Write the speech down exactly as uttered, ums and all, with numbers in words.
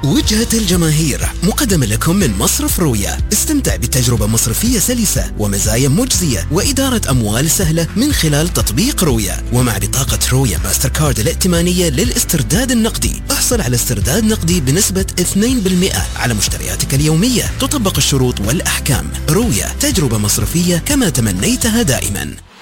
وجهة الجماهير مقدمة لكم من مصرف رويا. استمتع بتجربة مصرفية سلسة ومزايا مجزية وإدارة أموال سهلة من خلال تطبيق رويا. ومع بطاقة رويا ماستر كارد الائتمانية للاسترداد النقدي احصل على استرداد نقدي بنسبة اثنين بالمئة على مشترياتك اليومية. تطبق الشروط والأحكام. رويا، تجربة مصرفية كما تمنيتها دائما.